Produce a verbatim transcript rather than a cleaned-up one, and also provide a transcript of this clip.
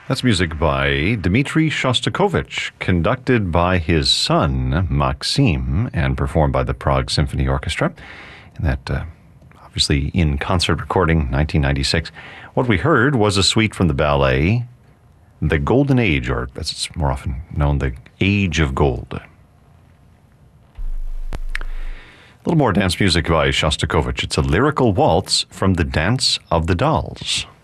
That's music by Dmitri Shostakovich, conducted by his son, Maxim, and performed by the Prague Symphony Orchestra. And that, uh, obviously, in concert recording, nineteen ninety-six. What we heard was a suite from the ballet, The Golden Age, or as it's more often known, The Age of Gold. A little more dance music by Shostakovich. It's a lyrical waltz from The Dance of the Dolls.